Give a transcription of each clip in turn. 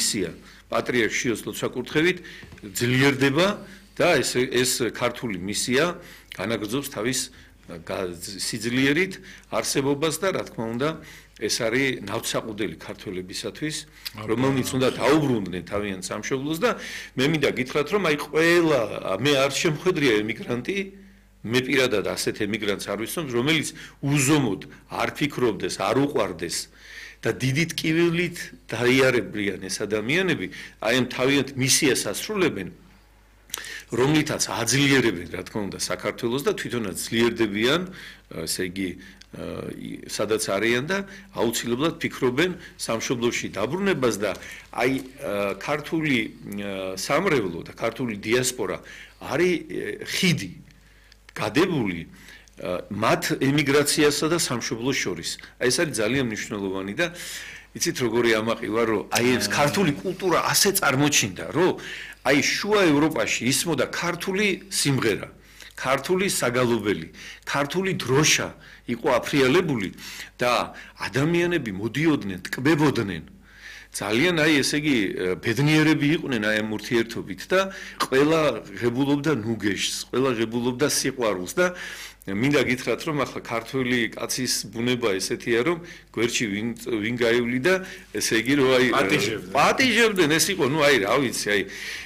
მისია პატრიარქ შიოს ლოცვა-კურთხევით ძლიერდება და ეს ქართული მისია განაგრძობს თავის სიძლიერით არსებობას და რა თქმა უნდა ეს არის ნავთსაყუდელი ქართველებისათვის რომელნიც უნდა დაუბრუნდნენ თავიანთ სამშობლოს და მე მინდა გითხრათ რომ აი ყველა მე არ შემხედრია ემიგრანტი მე პირადად ასეთ ემიგრანტს არ ვიცნობ რომელიც უზომოდ არ ფიქრობდეს არ უყვარდეს და დიდი ტკივილით დაიარებიან ეს ადამიანები აი ამ თავიანთ მისიას ასრულებენ რომლითაც აძლიერებენ რა თქმა უნდა საქართველოს და თვითონაც ძლიერდებიან ესე იგი სადაც არიან და აუცილებლად ფიქრობენ სამშობლოში დაბრუნებას და აი ქართული სამრევლო და ქართული დიასპორა არის ხიდი გადებული მათ ემიგრაციასა და სამშობლოს შორის აი ეს არის ძალიან მნიშვნელოვანი და იცით როგორი ამაყივა რომ აი ეს ქართული კულტურა ასე წარმოჩინდა რომ აი შუა ევროპაში ისმოდა ქართული სიმღერა ქართული საგალობელი ქართული დროშა იყო აფრიალებული და ადამიანები მოდიოდნენ ტკბებოდნენ ძალიან აი ესე იგი ბედნიერები იყვნენ აი ამ ურთიერთობით და ყველა ღებულობდა ნუგეშს ყველა ღებულობდა სიყვარულს და მინდა გითხრათ რომ ახლა ქართული კაცის ბუნება ესეთია რომ გვერდში ვინ გაივლიდა ესე იგი რომ აი პატიჟებდნენ ეს იყო ნუ აი რა ვიცი აი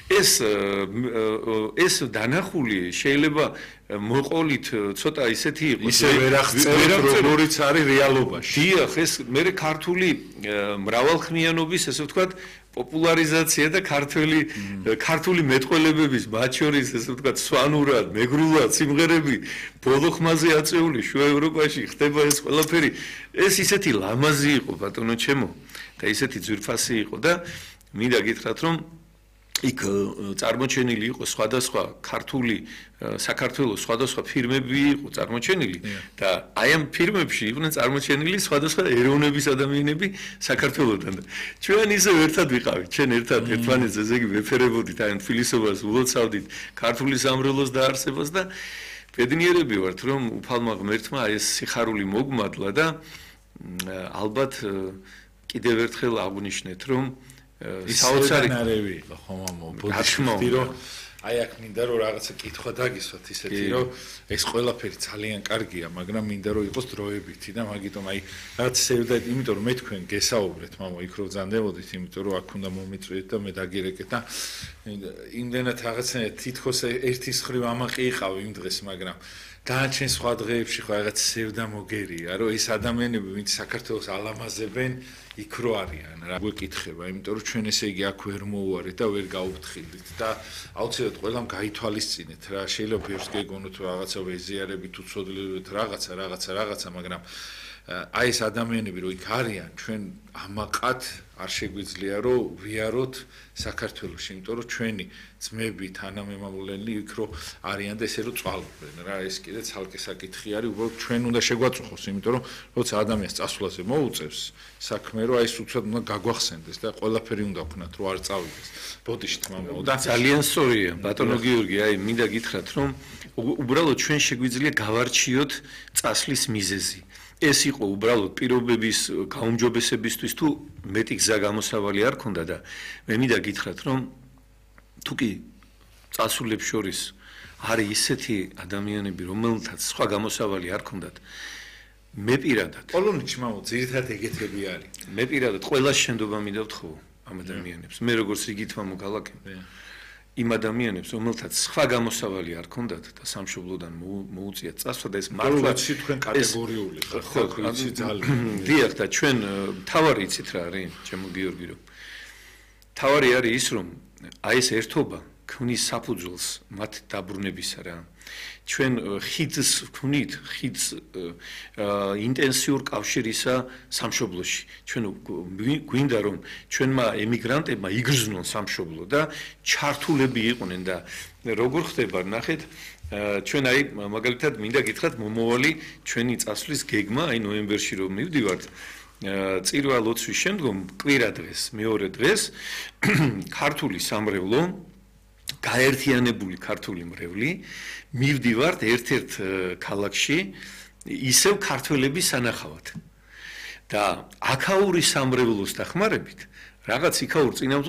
ეს დანახული შეიძლება მოყოლით ცოტა ისეთი იყო ისე ვერ აღწერთ როგორიც არის რეალობაში დიახ ეს მე ქართული მრავალხმიანობის ესე ვთქვათ პოპულარიზაცია და ქართული მეტყველებების მათ შორის ესე ვთქვათ სვანურად, მეგრულად სიმღერები ბოლო ხმაზე აწეული შუა ევროპაში ხდება ეს ყველაფერი ეს ისეთი ლამაზი იყო ბატონო ჩემო და ისეთი ძვირფასი იყო და მინდა გითხრათ რომ იქ წარმოჩენილი იყო სხვადასხვა ქართული საქართველოს სხვადასხვა ფირმები იყო წარმოჩენილი და აი ამ ფირმებში იყვნენ წარმოჩენილი სხვადასხვა ეროვნების ადამიანები საქართველოსდან და ჩვენ ისე ერთად ვიყავით ჩვენ ერთად ერთმანეთს ესე იგი ვეფერებოდით აი თბილისობას ულოცავდით ქართული სამრევლოს დაარსებას და ბედნიერები ვართ რომ უფალმა ღმერთმა ეს სიხარული მოგმადლა და ალბათ კიდევ ერთხელ აღვნიშნეთ რომ საოცარი ნარევი იყო ხო მამო ბოდიში რომ აი აქ მინდა რომ რაღაცა კითხვა დაგისვათ ისეთი რომ ეს ყველაფერი ძალიან კარგია მაგრამ მინდა რომ იყოს დროებითი და მაგიტომ აი რაღაც სევდეთ იმიტომ რომ მე თქვენ გესაუბრეთ მამო იქ რო ზანდებოდით იმიტომ რომ აქ უნდა მომიწვიეთ და მე დაგირეკეთ და იმდენად რაღაცა თითქოს ერთის ხრივ ამაყი იყავ იმ დღეს მაგრამ დანარჩენ სხვა დღეებში ხო რაღაც სევდა მოგერია რომ ეს ადამიანები ვინც საქართველოს ალამაზებენ იქ რო არიან რა გვეკითხება იმიტომ რომ ჩვენ ესე იგი აქ ვერ მოუარეთ და ვერ გაუფრთხილდით და აუცილებლად ყველამ გაითვალისწინეთ რა შეიძლება ბევრს გეგონოთ რაღაცა ვეზიარებით უცოდლებთ რაღაცა მაგრამ აი ეს ადამიანები რო იქ არიან ჩვენ ამაყად არ შეგვიძლია რომ ვიაროთ საქართველოში იმიტომ რომ ჩვენი ძმები თანამემამულენი იქ რო არიან და ესე რომ წვალობენ რა ეს კიდე ცალკე საკითხი არის უბრალოდ ჩვენ უნდა შეგვაწუხოს იმიტომ რომ როცა ადამიანს წასვლაზე მოუწევს საქმე რომ აი ეს უცებ უნდა გაგვახსენდეს და ყველაფერი უნდა ვქნათ რომ არ წავიდეს ბოდიშით მამაო და ძალიან სწორია ბატონო გიორგი აი მინდა გითხრათ რომ უბრალოდ ჩვენ შეგვიძლია გავარჩიოთ წასვლის მიზეზი ეს იყო უბრალოდ პირობების გაუმჯობესებისთვის თუ მეტი გზა გამოსავალი არ ქონდა და მე მინდა გითხრათ რომ თუ კი წასულებს შორის არის ისეთი ადამიანები რომელთაც სხვა გამოსავალი არ ქონდათ მე პირადად პოლონეთში მამო ძირითადად ეგეთები არის მე პირადად ყველა შენდობა მინდა ვთხოვო ამ ადამიანებს მე როგორც იგით მოგალაკე იმ ადამიანებს რომელთაც სხვა გამოსავალი არ ქონდათ და სამშობლოდან მოუწიათ წასვლა და ეს მართლა თქვენ კატეგორიული ხო იცი ძალიან დიახ და ჩვენ თავარი იცით რა არის ჩემო გიორგი რომ თავარი არის ის რომ აი ეს ერთობა ქმნის საფუძველს მათ დაბრუნებისა რა ჩვენ ხიდს ვქმნით ხიდს ინტენსიურ კავშირისა სამშობლოში ჩვენ გვინდა რომ ჩვენმა ემიგრანტებმა იგრძნონ სამშობლო და ჩართულები იყვნენ და როგორ ხდება ნახეთ ჩვენ აი მაგალითად მინდა გითხრათ მომავალი ჩვენი წასვლის გეგმა აი ნოემბერში რომ მივდივართ წირვა ლოცვის შემდგომ კვირა დღეს მეორე დღეს ქართული სამრევლო გაერთიანებული ქართული მრევლი მივდივართ ერთ-ერთ ქალაქში ისევ ქართველების სანახავად და აქაური სამრევლოს დახმარებით რაღაც იქაურ წინამძღოლ